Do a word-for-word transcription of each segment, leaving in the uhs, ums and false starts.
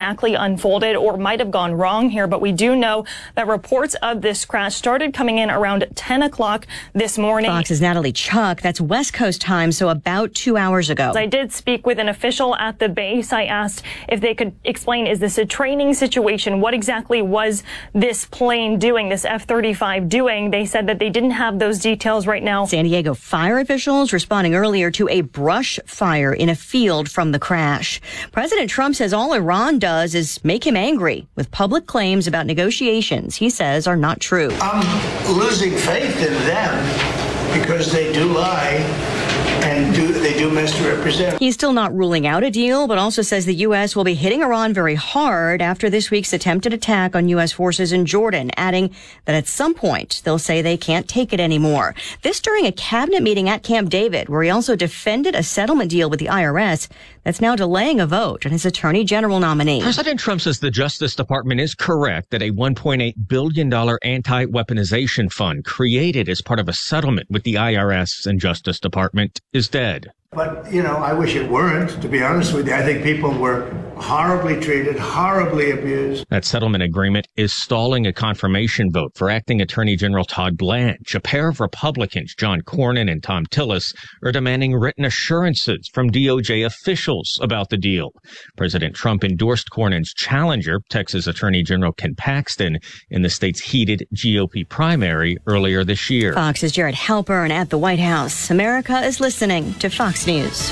exactly unfolded or might have gone wrong here, but we do know that reports of this crash started coming in around ten o'clock this morning. Fox's Natalie Chuck, that's West Coast time, so about two hours ago. I did speak with an official at the base. I asked if they could explain, is this a training situation? What exactly was this plane doing, this F thirty-five doing? They said that they didn't have those details right now. San Diego fire officials responding earlier to a brush fire in a field from the crash. President Trump says all Iran does is make him angry with public claims about negotiations he says are not true. I'm losing faith in them because they do lie and do they do misrepresent. He's still not ruling out a deal, but also says the U S will be hitting Iran very hard after this week's attempted attack on U S forces in Jordan, adding that at some point they'll say they can't take it anymore. This during a cabinet meeting at Camp David, where he also defended a settlement deal with the I R S that's now delaying a vote on his attorney general nominee. President Trump says the Justice Department is correct that a one point eight billion dollars anti-weaponization fund created as part of a settlement with the I R S and Justice Department is dead. But, you know, I wish it weren't, to be honest with you. I think people were horribly treated, horribly abused. That settlement agreement is stalling a confirmation vote for acting Attorney General Todd Blanche. A pair of Republicans, John Cornyn and Tom Tillis, are demanding written assurances from D O J officials about the deal. President Trump endorsed Cornyn's challenger, Texas Attorney General Ken Paxton, in the state's heated G O P primary earlier this year. Fox's Jared Halpern at the White House. America is listening to Fox News.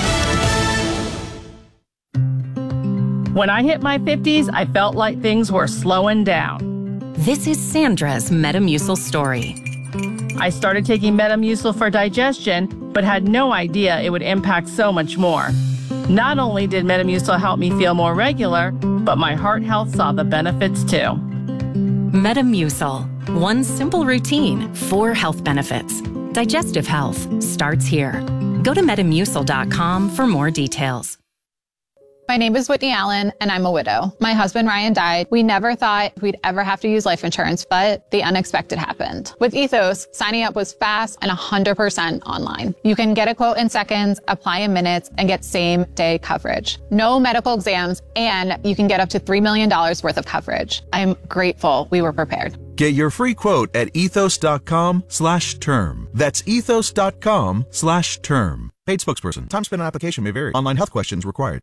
When I hit my fifties, I felt like things were slowing down. This is Sandra's Metamucil story. I started taking Metamucil for digestion, but had no idea it would impact so much more. Not only did Metamucil help me feel more regular, but my heart health saw the benefits too. Metamucil. One simple routine, four health benefits. Digestive health starts here. Go to metamucil dot com for more details. My name is Whitney Allen, and I'm a widow. My husband, Ryan, died. We never thought we'd ever have to use life insurance, but the unexpected happened. With Ethos, signing up was fast and one hundred percent online. You can get a quote in seconds, apply in minutes, and get same-day coverage. No medical exams, and you can get up to three million dollars worth of coverage. I'm grateful we were prepared. Get your free quote at ethos dot com slash term. That's ethos dot com slash term. Paid spokesperson. Time spent on application may vary. Online health questions required.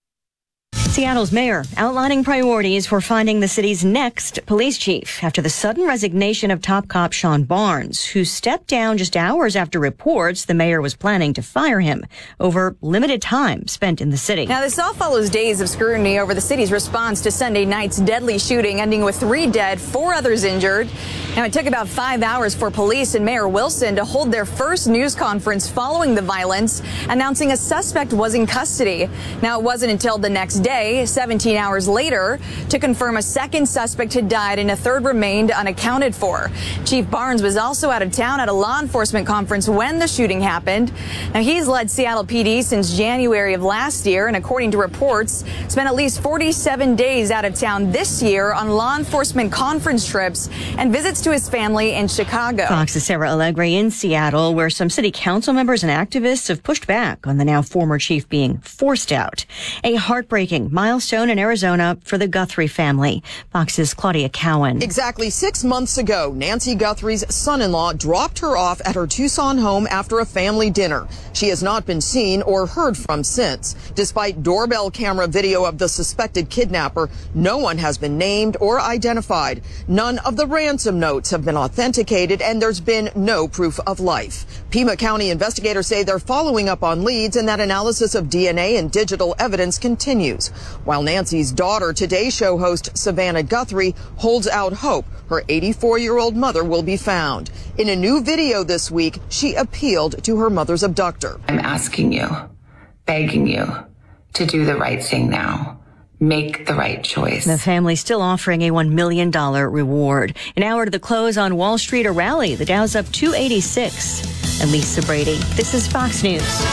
Seattle's mayor outlining priorities for finding the city's next police chief after the sudden resignation of top cop Sean Barnes, who stepped down just hours after reports the mayor was planning to fire him over limited time spent in the city. Now, this all follows days of scrutiny over the city's response to Sunday night's deadly shooting, ending with three dead, four others injured. Now, it took about five hours for police and Mayor Wilson to hold their first news conference following the violence, announcing a suspect was in custody. Now, it wasn't until the next day, seventeen hours later, to confirm a second suspect had died and a third remained unaccounted for. Chief Barnes was also out of town at a law enforcement conference when the shooting happened. Now, he's led Seattle P D since January of last year, and according to reports, spent at least forty-seven days out of town this year on law enforcement conference trips and visits to his family in Chicago. Fox's Sarah Allegre in Seattle, where some city council members and activists have pushed back on the now former chief being forced out. A heartbreaking milestone in Arizona for the Guthrie family. Fox's Claudia Cowan. Exactly six months ago, Nancy Guthrie's son-in-law dropped her off at her Tucson home after a family dinner. She has not been seen or heard from since. Despite doorbell camera video of the suspected kidnapper, no one has been named or identified. None of the ransom notes have been authenticated, and there's been no proof of life. Pima County investigators say they're following up on leads and that analysis of D N A and digital evidence continues. While Nancy's daughter, Today Show host Savannah Guthrie, holds out hope her eighty-four-year-old mother will be found. In a new video this week, she appealed to her mother's abductor. I'm asking you, begging you to do the right thing now. Make the right choice. The family still offering a one million dollars reward. An hour to the close on Wall Street, a rally. The Dow's up two eighty-six. And Lisa Brady, this is Fox News.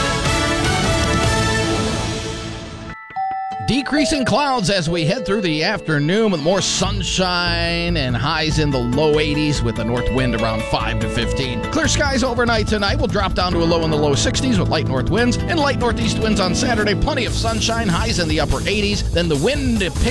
Decreasing clouds as we head through the afternoon with more sunshine and highs in the low eighties with a north wind around five to fifteen. Clear skies overnight tonight. Will drop down to a low in the low sixties with light north winds and light northeast winds on Saturday. Plenty of sunshine, highs in the upper eighties. Then the wind picks